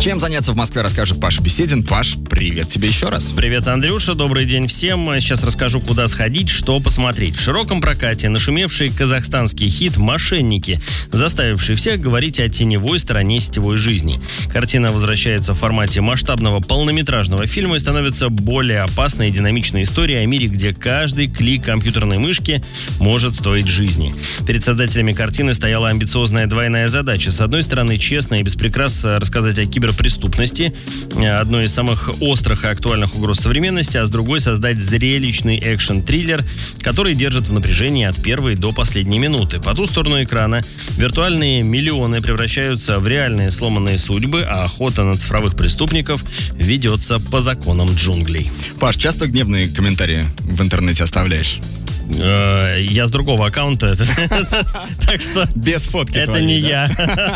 Чем заняться в Москве, расскажет Паша Беседин. Паш, привет тебе еще раз. Привет, Андрюша, добрый день всем. Сейчас расскажу, куда сходить, что посмотреть. В широком прокате нашумевший казахстанский хит «Мошенники», заставивший всех говорить о теневой стороне сетевой жизни. Картина возвращается в формате масштабного полнометражного фильма и становится более опасной и динамичной историей о мире, где каждый клик компьютерной мышки может стоить жизни. Перед создателями картины стояла амбициозная двойная задача. С одной стороны, честно и без прикрас рассказать о киберпреступности, одной из самых острых и актуальных угроз современности, а с другой создать зрелищный экшн-триллер, который держит в напряжении от первой до последней минуты. По ту сторону экрана виртуальные миллионы превращаются в реальные сломанные судьбы, а охота на цифровых преступников ведется по законам джунглей. Паш, часто гневные комментарии в интернете оставляешь? Я с другого аккаунта, так что без фотки это не я.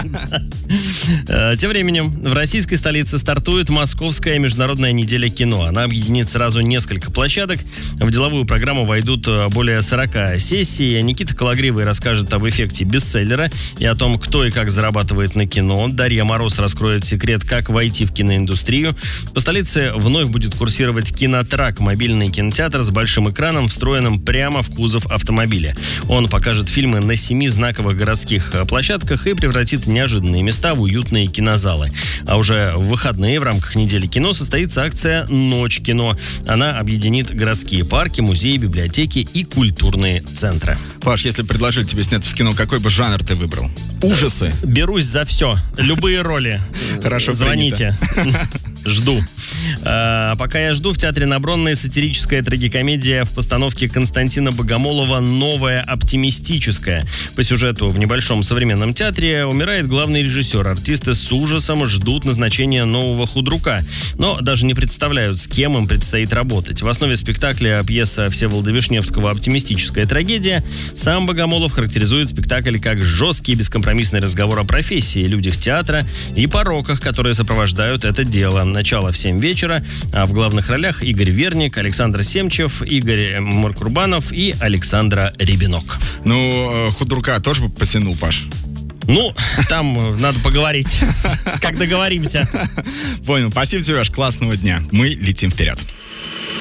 Тем временем в российской столице стартует Московская международная неделя кино. Она объединит сразу несколько площадок. В деловую программу войдут более 40 сессий. Никита Кологривый расскажет об эффекте бестселлера и о том, кто и как зарабатывает на кино. Дарья Мороз раскроет секрет, как войти в киноиндустрию. По столице вновь будет курсировать Кинотрак, мобильный кинотеатр с большим экраном, встроенным прямо в кузов автомобиля. Он покажет фильмы на 7 знаковых городских площадках и превратит неожиданные места в уютные кинозалы. А уже в выходные в рамках недели кино состоится акция «Ночь кино». Она объединит городские парки, музеи, библиотеки и культурные центры. Паш, если предложили тебе сняться в кино, какой бы жанр ты выбрал? Ужасы? Берусь за все. Любые роли. Хорошо, звоните. Жду. Пока я жду, в театре на Бронной сатирическая трагикомедия в постановке Константина Богомолова «Новая оптимистическая». По сюжету в небольшом современном театре умирает главный режиссер. Артисты с ужасом ждут назначения нового худрука, но даже не представляют, с кем им предстоит работать. В основе спектакля пьеса Всеволода Вишневского «Оптимистическая трагедия». Сам Богомолов характеризует спектакль как жесткий бескомпромиссный разговор о профессии, людях театра и пороках, которые сопровождают это дело. Начало в 7 вечера, а в главных ролях Игорь Верник, Александр Семчев, Игорь Маркурбанов и Александра Рябинок. Ну, худрука тоже бы потянул, Паш? Ну, там надо поговорить, как договоримся. Понял. Спасибо тебе, Аш, классного дня. Мы летим вперед.